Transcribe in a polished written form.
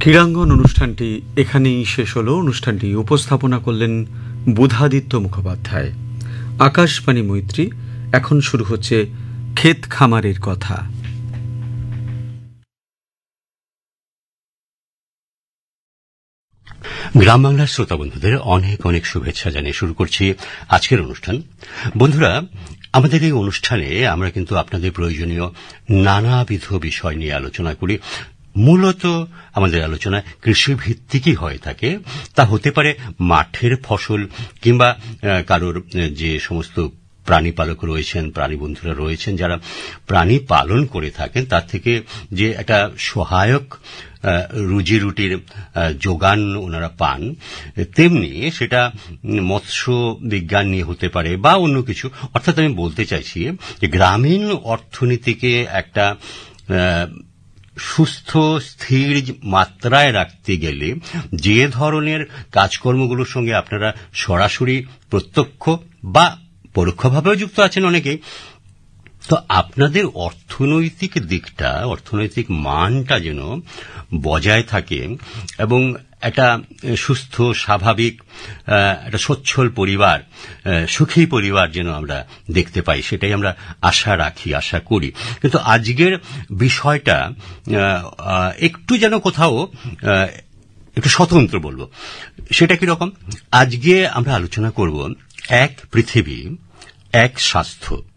ক্রীড়াঙ্গন অনুষ্ঠানটি এখানেই শেষ হল। অনুষ্ঠানটি উপস্থাপনা করলেন বুধাদিত্য মুখোপাধ্যায়। আকাশবাণী মৈত্রী। এখন শুরু হচ্ছে ক্ষেত খামারের কথা। গ্রাম বাংলার শ্রোতা বন্ধুদের অনেক অনেক শুভেচ্ছা জানিয়ে শুরু করছি আজকের অনুষ্ঠান। বন্ধুরা, আমাদের এই অনুষ্ঠানে আমরা কিন্তু আপনাদের প্রয়োজনীয় নানাবিধ বিষয় নিয়ে আলোচনা করি। মূলত আমাদের আলোচনা কৃষিভিত্তিকই হয়ে থাকে। তা হতে পারে মাঠের ফসল কিংবা কারোর যে সমস্ত প্রাণী পালক রয়েছেন, প্রাণী বন্ধুরা রয়েছেন যারা প্রাণী পালন করে থাকেন, তার থেকে যে একটা সহায়ক রুজি রুটির যোগান ওনারা পান, তেমনি সেটা মৎস্য বিজ্ঞান নিয়ে হতে পারে বা অন্য কিছু। অর্থাৎ আমি বলতে চাইছি যে গ্রামীণ অর্থনীতিকে একটা সুস্থ স্থির মাত্রায় রাখতে গেলে যে ধরনের কাজকর্মগুলোর সঙ্গে আপনারা সরাসরি প্রত্যক্ষ বা পরোক্ষভাবেও যুক্ত আছেন অনেকেই, তো আপনাদের অর্থনৈতিক দিকটা, অর্থনৈতিক মানটা যেন বজায় থাকে এবং একটা সুস্থ স্বাভাবিক একটা সচ্ছল পরিবার, সুখী পরিবার যেন আমরা দেখতে পাই, সেটাই আমরা আশা রাখি, আশা করি। কিন্তু আজকের বিষয়টা একটু যেন কোথাও একটু স্বতন্ত্র বলবো। সেটা কিরকম? আজকে আমরা আলোচনা করব এক পৃথিবী এক স্বাস্থ্য।